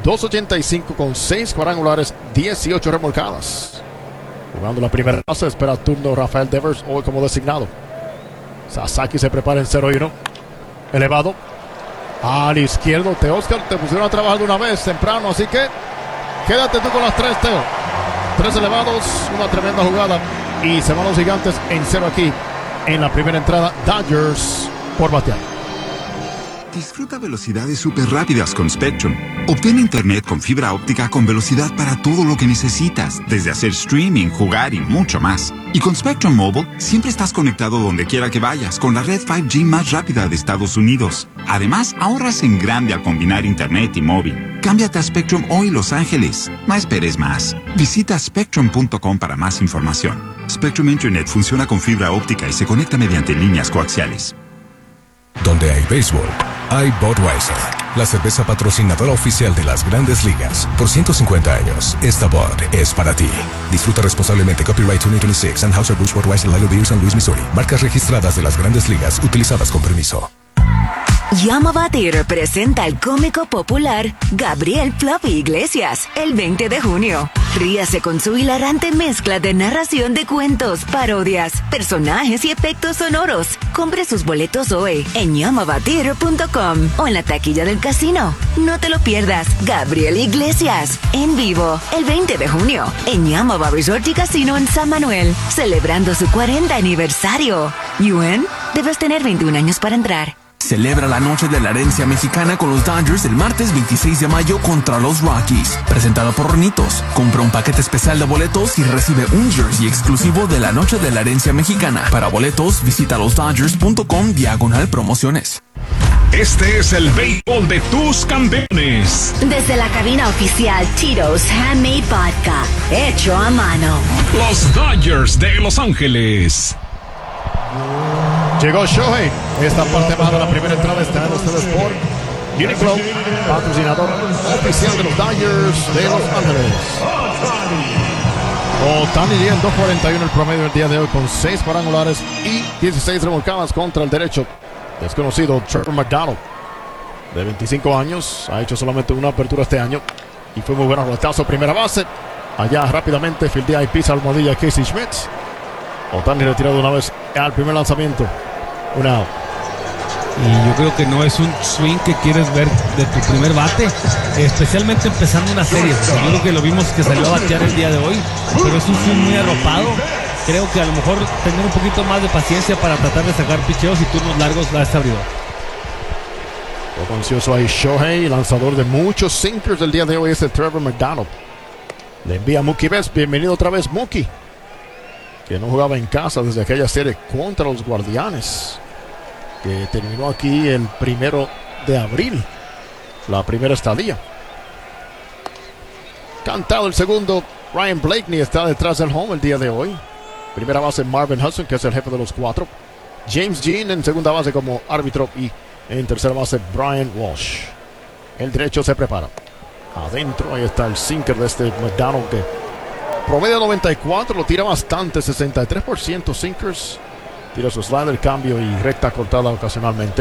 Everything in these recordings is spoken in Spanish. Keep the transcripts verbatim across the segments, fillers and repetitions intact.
dos ochenta y cinco con seis cuadrangulares, dieciocho remolcadas. Jugando la primera base, espera turno Rafael Devers hoy como designado. Sasaki se prepara en cero y uno. Elevado. Al izquierdo, Teo Oscar, te pusieron a trabajar de una vez temprano, así que quédate tú con las tres, Teo. Tres elevados, una tremenda jugada. Y se van los Gigantes en cero aquí en la primera entrada. Dodgers por batear. Disfruta velocidades súper rápidas con Spectrum. Obtén internet con fibra óptica con velocidad para todo lo que necesitas, desde hacer streaming, jugar y mucho más. Y con Spectrum Mobile, siempre estás conectado donde quiera que vayas con la red cinco G más rápida de Estados Unidos. Además, ahorras en grande al combinar internet y móvil. Cámbiate a Spectrum hoy, Los Ángeles. No esperes más. Visita spectrum punto com para más información. Spectrum Internet funciona con fibra óptica y se conecta mediante líneas coaxiales. Donde hay béisbol, hay Budweiser, la cerveza patrocinadora oficial de las Grandes Ligas. Por ciento cincuenta años, esta Bud es para ti. Disfruta responsablemente. Copyright dos mil veintiséis. Anheuser-Busch Budweiser Lager Beer, San Luis, Missouri. Marcas registradas de las Grandes Ligas, utilizadas con permiso. Yamava Theater presenta al cómico popular Gabriel Fluffy Iglesias el veinte de junio. Ríase con su hilarante mezcla de narración de cuentos, parodias, personajes y efectos sonoros. Compre sus boletos hoy en yamava theater punto com o en la taquilla del casino. No te lo pierdas. Gabriel Iglesias en vivo el veinte de junio en Yamava Resort y Casino en San Manuel, celebrando su cuarenta aniversario. ¿Yuen? Debes tener veintiún años para entrar. Celebra la noche de la herencia mexicana con los Dodgers el martes veintiséis de mayo contra los Rockies. Presentado por Ronitos. Compra un paquete especial de boletos y recibe un jersey exclusivo de la noche de la herencia mexicana. Para boletos, visita los dodgers punto com diagonal promociones. Este es el béisbol de tus campeones. Desde la cabina oficial Tito's Handmade Vodka, hecho a mano. Los Dodgers de Los Ángeles. Llegó Shohei. Esta parte baja de la primera entrada está en ustedes por Uniqlo, patrocinador oficial de los Dodgers de Los Ángeles. Ohtani en dos cuarenta y uno el promedio el día de hoy con seis cuadrangulares y dieciséis remolcadas contra el derecho desconocido Trevor McDonald, de veinticinco años. Ha hecho solamente una apertura este año y fue muy bueno. Retazo primera base. Allá rápidamente fildea y pisa almohadilla Casey Schmidt. Ohtani retirado de una vez al primer lanzamiento. Una out. Y yo creo que no es un swing que quieres ver de tu primer bate, especialmente empezando una serie. Yo creo que lo vimos que salió a batear el día de hoy, pero es un swing muy arropado. Creo que a lo mejor tener un poquito más de paciencia para tratar de sacar picheos y turnos largos a este abridor. Poco ansioso ahí Shohei, lanzador de muchos sinkers del día de hoy, es el Trevor McDonald. Le envía Mookie Betts. Bienvenido otra vez, Mookie, que no jugaba en casa desde aquella serie contra los Guardianes, que terminó aquí el primero de abril, la primera estadía. Cantado el segundo, Ryan Blaney está detrás del home el día de hoy. Primera base Marvin Hudson, que es el jefe de los cuatro. James Jean en segunda base como árbitro y en tercera base Brian Walsh. El derecho se prepara. Adentro, ahí está el sinker de este McDonald, que promedio noventa y cuatro, lo tira bastante, sesenta y tres por ciento sinkers. Tira su slider, cambio y recta cortada ocasionalmente.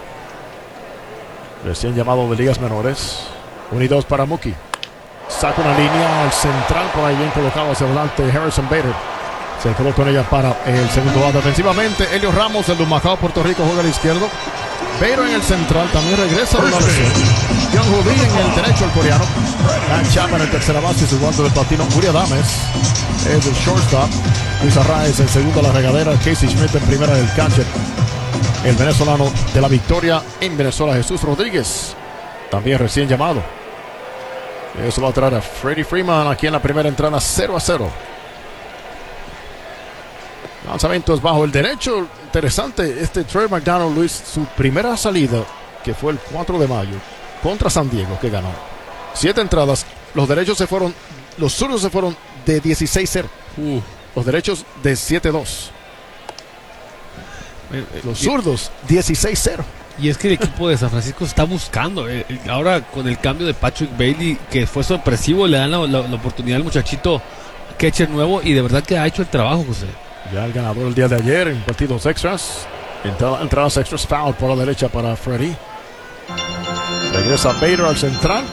Recién llamado de ligas menores. uno y dos para Mookie. Saca una línea al central, por ahí bien colocado hacia adelante Harrison Bader. Se quedó con ella para el segundo bate. Defensivamente, Elio Ramos, el de Humacao, Puerto Rico, juega al izquierdo. Bader en el central, también regresa de una lesión. John Hoodie en el derecho, el coreano. Dan Chapman en tercera base y su guante del platino. Uri Adames es el shortstop. Luis Arraez en segunda, la regadera. Casey Schmidt en primera, el catcher. El venezolano de la victoria en Venezuela, Jesús Rodríguez, también recién llamado. Eso va a traer a Freddie Freeman aquí en la primera entrada, cero a cero. Lanzamientos bajo el derecho. Interesante este Trevor McDonald, Luis, su primera salida, que fue el cuatro de mayo contra San Diego, que ganó siete entradas. Los derechos se fueron, los zurdos se fueron de dieciséis cero. Uh. Los derechos de siete dos. Los zurdos dieciséis cero. Y es que el equipo de San Francisco está buscando. Eh, ahora con el cambio de Patrick Bailey, que fue sorpresivo, le dan la, la, la oportunidad al muchachito catcher nuevo, y de verdad que ha hecho el trabajo, José. Ya el ganador el día de ayer en partidos extras. Entrada, entradas extras, foul por la derecha para Freddie. Regresa Bader al central.